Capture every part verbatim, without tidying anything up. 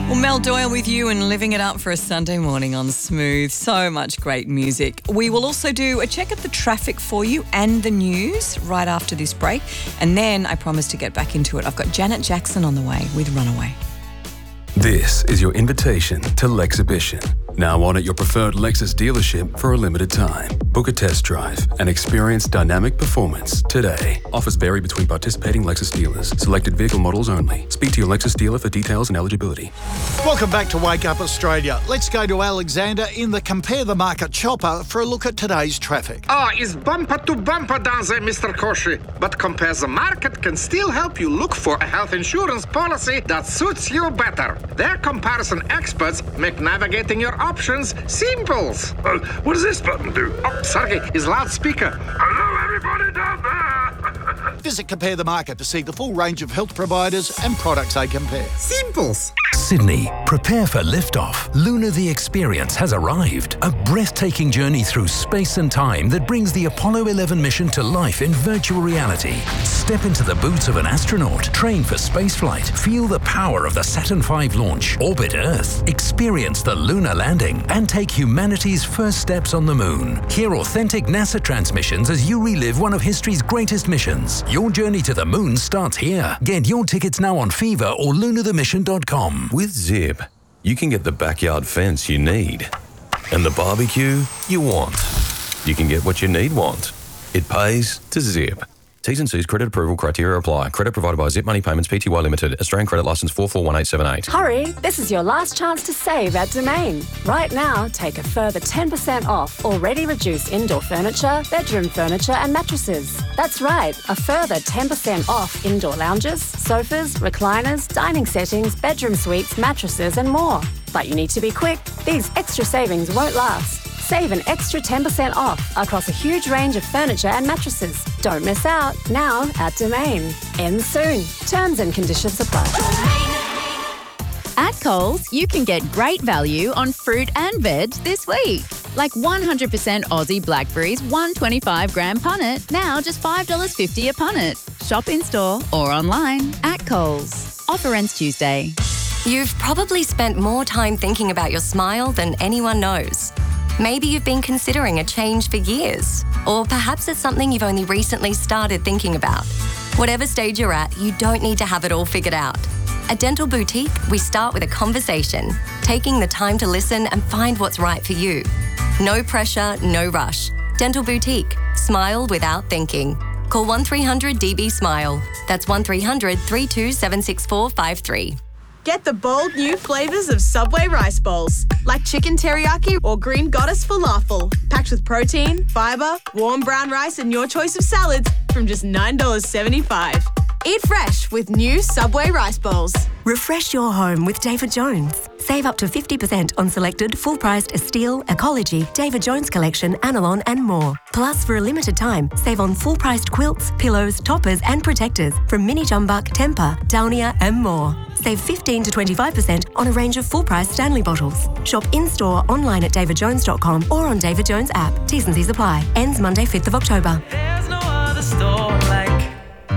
Well, Mel Doyle with you and living it up for a Sunday morning on Smooth. So much great music. We will also do a check of the traffic for you and the news right after this break. And then I promise to get back into it. I've got Janet Jackson on the way with Runaway. This is your invitation to Lexhibition. Now on at your preferred Lexus dealership for a limited time. Book a test drive and experience dynamic performance today. Offers vary between participating Lexus dealers. Selected vehicle models only. Speak to your Lexus dealer for details and eligibility. Welcome back to Wake Up Australia. Let's go to Alexander in the Compare the Market chopper for a look at today's traffic. Ah, it's bumper to bumper down there, Mister Koshi. But Compare the Market can still help you look for a health insurance policy that suits you better. Their comparison experts make navigating your options simple. Uh, what does this button do? Oh, sorry, it's loudspeaker. Hello, everybody down there. Visit Compare the Market to see the full range of health providers and products they compare. Simples. Sydney, prepare for liftoff. Luna the Experience has arrived. A breathtaking journey through space and time that brings the Apollo eleven mission to life in virtual reality. Step into the boots of an astronaut, train for spaceflight, feel the power of the Saturn five launch, orbit Earth, experience the lunar landing, and take humanity's first steps on the moon. Hear authentic NASA transmissions as you relive one of history's greatest missions. Your journey to the moon starts here. Get your tickets now on Fever or lunar the mission dot com. With Zip, you can get the backyard fence you need and the barbecue you want. You can get what you need want. It pays to Zip. T's and C's credit approval criteria apply. Credit provided by Zip Money Payments Pty Limited. Australian credit licence four four one eight seven eight. Hurry, this is your last chance to save at Domain. Right now, take a further ten percent off already reduced indoor furniture, bedroom furniture and mattresses. That's right, a further ten percent off indoor lounges, sofas, recliners, dining settings, bedroom suites, mattresses and more. But you need to be quick. These extra savings won't last. Save an extra ten percent off across a huge range of furniture and mattresses. Don't miss out. Now at Domain. Ends soon. Terms and conditions apply. At Coles, you can get great value on fruit and veg this week. Like one hundred percent Aussie blackberries, one twenty-five gram punnet, now just five dollars fifty a punnet. Shop in store or online at Coles. Offer ends Tuesday. You've probably spent more time thinking about your smile than anyone knows. Maybe you've been considering a change for years, or perhaps it's something you've only recently started thinking about. Whatever stage you're at, you don't need to have it all figured out. At Dental Boutique, we start with a conversation, taking the time to listen and find what's right for you. No pressure, no rush. Dental Boutique. Smile without thinking. Call one three hundred D B SMILE. That's one three hundred, three two seven six four five three. Get the bold new flavours of Subway rice bowls, like chicken teriyaki or green goddess falafel, packed with protein, fibre, warm brown rice and your choice of salads from just nine dollars seventy-five. Eat fresh with new Subway rice bowls. Refresh your home with David Jones. Save up to fifty percent on selected full-priced Estile, Ecology, David Jones Collection, Anilon and more. Plus, for a limited time, save on full-priced quilts, pillows, toppers and protectors from Mini Jumbuck, Temper, Downia and more. Save fifteen to twenty-five percent on a range of full-price Stanley bottles. Shop in-store, online at david jones dot com or on David Jones app. T's and C's apply. Ends Monday, fifth of October. There's no other store like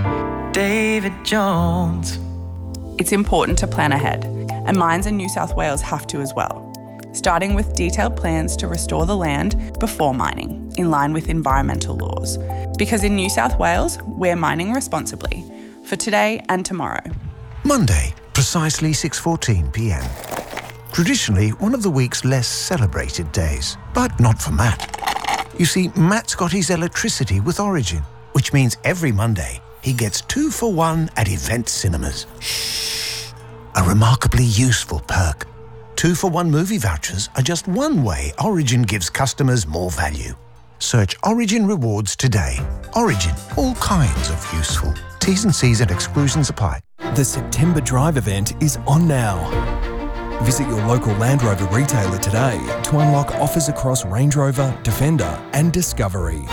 David Jones. It's important to plan ahead, and mines in New South Wales have to as well, starting with detailed plans to restore the land before mining, in line with environmental laws. Because in New South Wales, we're mining responsibly, for today and tomorrow. Monday, precisely six fourteen p m. Traditionally, one of the week's less celebrated days, but not for Matt. You see, Matt's got his electricity with Origin, which means every Monday, he gets two for one at Event Cinemas. Shh. A remarkably useful perk. Two for one movie vouchers are just one way Origin gives customers more value. Search Origin Rewards today. Origin, all kinds of useful. T's and C's and exclusions apply. The September Drive event is on now. Visit your local Land Rover retailer today to unlock offers across Range Rover, Defender and Discovery.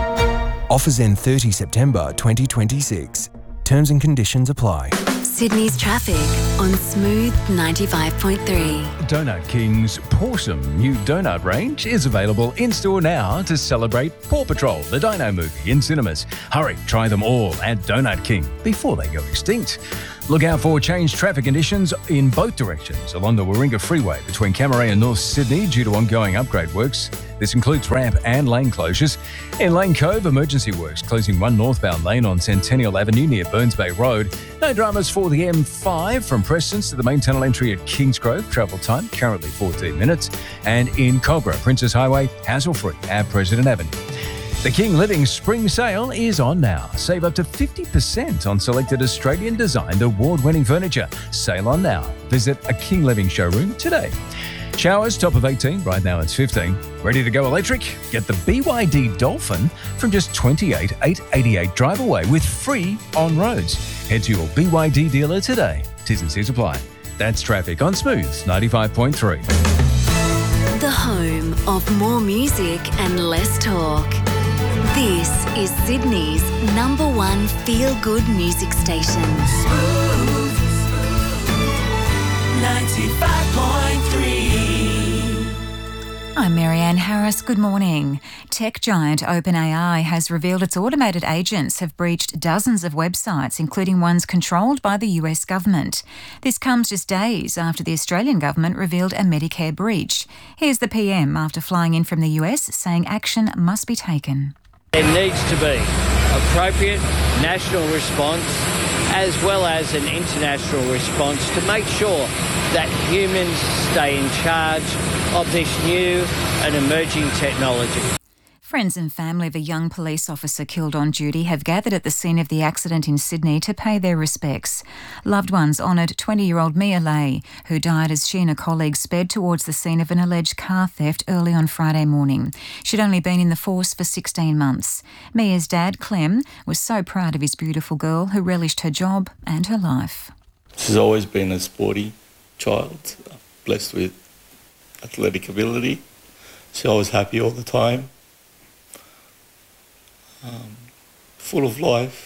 Offers end thirtieth September twenty twenty-six. Terms and conditions apply. Sydney's traffic on Smooth ninety-five point three. Donut King's Pawsome new donut range is available in-store now to celebrate Paw Patrol, the Dino movie, in cinemas. Hurry, try them all at Donut King before they go extinct. Look out for changed traffic conditions in both directions along the Warringah Freeway between Cammeray and North Sydney due to ongoing upgrade works. This includes ramp and lane closures. In Lane Cove, emergency works closing one northbound lane on Centennial Avenue near Burns Bay Road. No dramas for the M five from Prestons to the main tunnel entry at Kingsgrove. Travel time currently fourteen minutes. And in Cogra, Princess Highway, hassle-free at President Avenue. The King Living Spring Sale is on now. Save up to fifty percent on selected Australian-designed award-winning furniture. Sale on now. Visit a King Living showroom today. Showers, top of eighteen. Right now it's fifteen. Ready to go electric? Get the B Y D Dolphin from just twenty-eight thousand eight hundred eighty-eight drive away with free on-roads. Head to your B Y D dealer today. T's and C's apply. That's traffic on Smooth ninety-five point three. The home of more music and less talk. This is Sydney's number one feel-good music station. Smooth ninety-five point three. I'm Marianne Harris. Good morning. Tech giant OpenAI has revealed its automated agents have breached dozens of websites, including ones controlled by the U S government. This comes just days after the Australian government revealed a Medicare breach. Here's the P M after flying in from the U S saying action must be taken. There needs to be appropriate national response as well as an international response to make sure that humans stay in charge of this new and emerging technology. Friends and family of a young police officer killed on duty have gathered at the scene of the accident in Sydney to pay their respects. Loved ones honoured twenty-year-old Mia Lay, who died as she and a colleague sped towards the scene of an alleged car theft early on Friday morning. She'd only been in the force for sixteen months. Mia's dad, Clem, was so proud of his beautiful girl who relished her job and her life. She's always been a sporty child, blessed with athletic ability. She's always happy all the time. Um, full of life.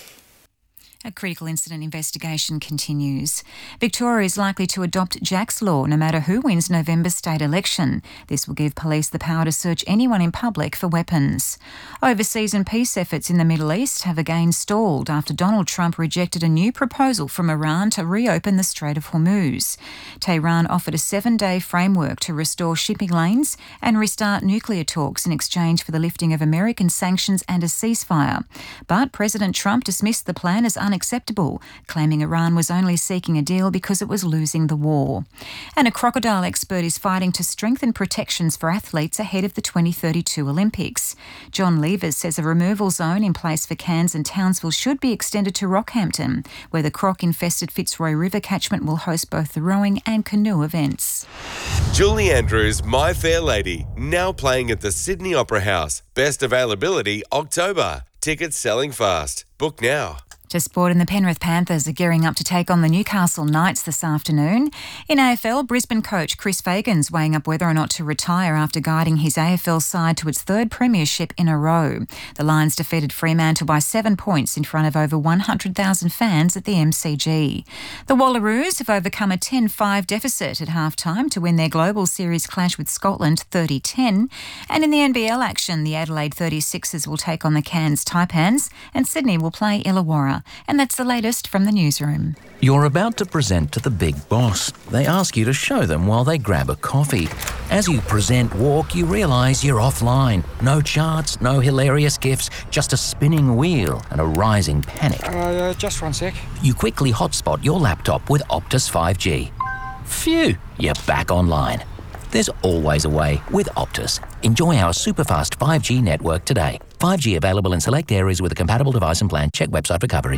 A critical incident investigation continues. Victoria is likely to adopt Jack's Law no matter who wins November's state election. This will give police the power to search anyone in public for weapons. Overseas and peace efforts in the Middle East have again stalled after Donald Trump rejected a new proposal from Iran to reopen the Strait of Hormuz. Tehran offered a seven-day framework to restore shipping lanes and restart nuclear talks in exchange for the lifting of American sanctions and a ceasefire. But President Trump dismissed the plan as unacceptable, claiming Iran was only seeking a deal because it was losing the war. And a crocodile expert is fighting to strengthen protections for athletes ahead of the twenty thirty-two Olympics. John Levers says a removal zone in place for Cairns and Townsville should be extended to Rockhampton, where the croc-infested Fitzroy River catchment will host both the rowing and canoe events. Julie Andrews, My Fair Lady, now playing at the Sydney Opera House. Best availability October. Tickets selling fast. Book now. To sport, and the Penrith Panthers are gearing up to take on the Newcastle Knights this afternoon. In A F L, Brisbane coach Chris Fagan's weighing up whether or not to retire after guiding his A F L side to its third premiership in a row. The Lions defeated Fremantle by seven points in front of over one hundred thousand fans at the M C G. The Wallaroos have overcome a ten five deficit at half-time to win their Global Series clash with Scotland thirty ten. And in the N B L action, the Adelaide thirty-sixers will take on the Cairns Taipans and Sydney will play Illawarra. And that's the latest from the newsroom. You're about to present to the big boss. They ask you to show them while they grab a coffee. As you present walk, you realise you're offline. No charts, no hilarious gifs, just a spinning wheel and a rising panic. Uh, just one sec. You quickly hotspot your laptop with Optus five G. Phew, you're back online. There's always a way with Optus. Enjoy our superfast five G network today. five G available in select areas with a compatible device and plan. Check website for coverage.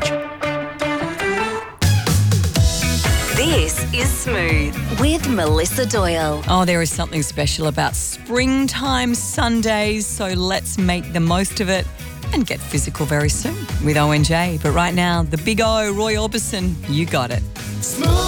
This is Smooth with Melissa Doyle. Oh, there is something special about springtime Sundays, so let's make the most of it and get physical very soon with O N J. But right now, the big O, Roy Orbison, you got it. Smooth.